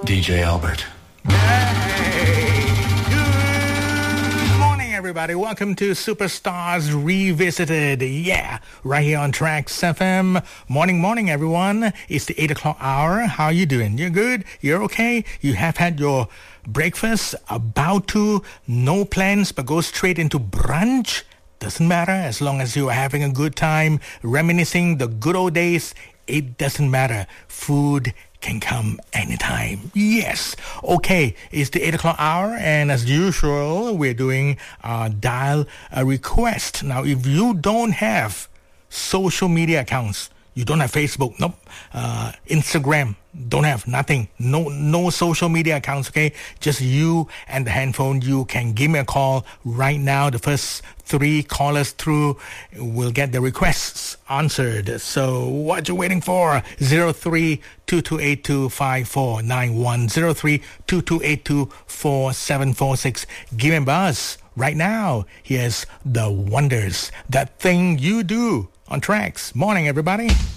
DJ Albert. Hey, good morning, everybody. Welcome to Superstars Revisited. Yeah, right here on Tracks FM. Morning, everyone. It's the 8 o'clock hour. How you doing? You good? You're okay? You have had your breakfast? About to? No plans, but go straight into brunch? Doesn't matter as long as you are having a good time, reminiscing the good old days. It doesn't matter. Food can come anytime. Yes. Okay, it's the 8 o'clock hour, and as usual, we're doing Dial a Request. Now, if you don't have social media accounts, you don't have Facebook, nope, Instagram, don't have nothing, no social media accounts, okay? Just you and the handphone. You can give me a call right now. The first 3 callers through will get the requests answered. So what you waiting for? 03-2282-5491, 03-2282-4746. Give me a buzz right now. Here's The Wonders, That Thing You Do on Tracks. Morning, everybody.